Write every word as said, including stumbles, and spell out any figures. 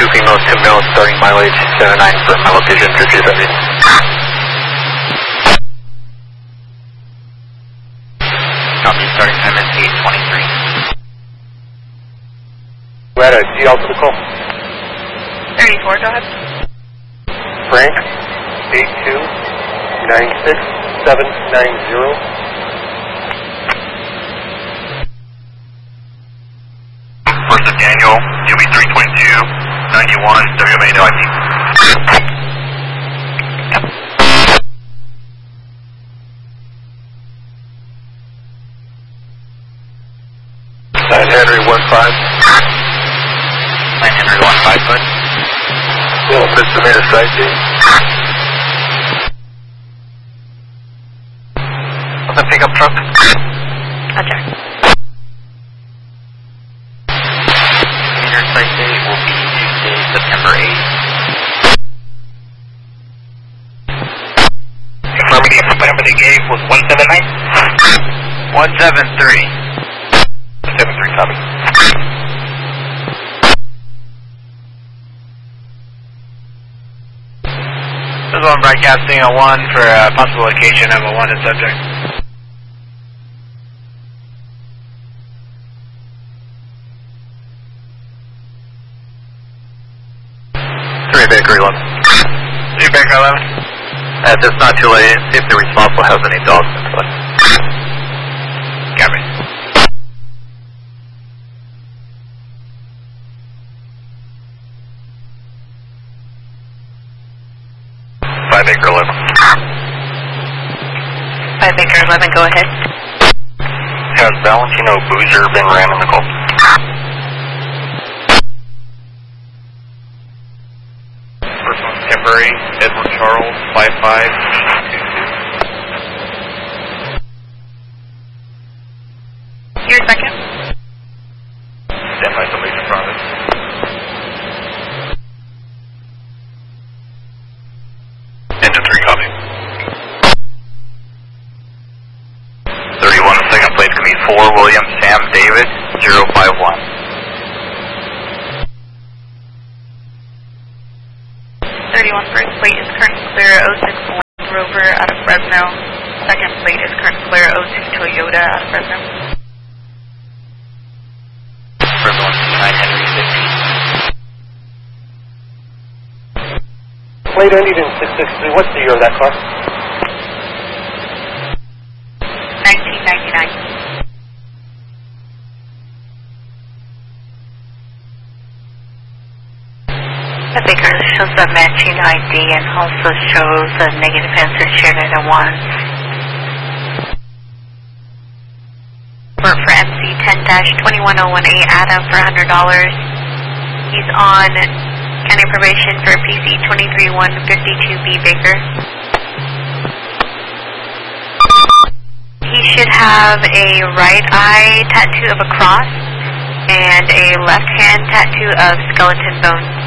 two females, two males, starting mileage seven nine for my location, three two seven. Copy, starting time is eight twenty-three. We're at a G L to the call. thirty-four, go ahead. Frank, eight two nine six seven nine zero. First of Daniel, U B three twenty-two ninety-one, W M A no I P. nine Henry one five. nine Henry one five, good. Well, misdemeanor strike team. On the pickup truck. Okay. Misdemeanor strike date will be Tuesday, September eighth. Affirmative, whatever they gave was one seven nine? one seven three. one seven three, copy. This is one broadcasting a one for uh, possible location of a wanted subject. three Baker eleven. three Baker eleven. Uh, if it's not too late, see if the responsible has any dogs in foot. Copy. five Baker eleven. five Baker eleven, go ahead. Has Valentino Boozer been ran in the Gulf? First one's temporary, Edward Charles, five five two two. Your second. Stand by, somebody's in front of us. Engine three, copy. thirty-one, second place, can be four William Sam David, zero five one. thirty-one, first plate is current clear oh six Land Rover out of Fresno. Second plate is current clear oh two Toyota out of Fresno. First one, nine Henry fifteen. Plate ended in six six three, what's the year of that car? nineteen ninety-nine. The Baker shows a matching I D and also shows a negative answer shared at a one. Work for M C ten two one oh one eight Adam for one hundred dollars. He's on county probation for P C twenty-three one fifty-two B Baker. He should have a right eye tattoo of a cross and a left hand tattoo of skeleton bones.